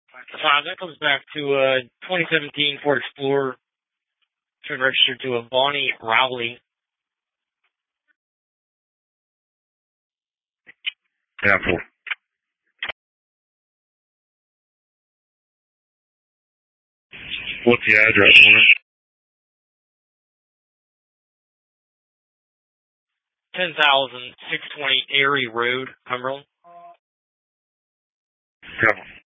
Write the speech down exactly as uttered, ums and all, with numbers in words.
Five, that comes back to uh twenty seventeen Ford Explorer, turned registered to a Bonnie Rowley. Yeah, four. What's the address on it? ten thousand six twenty Erie Road, Cumberland. Come on.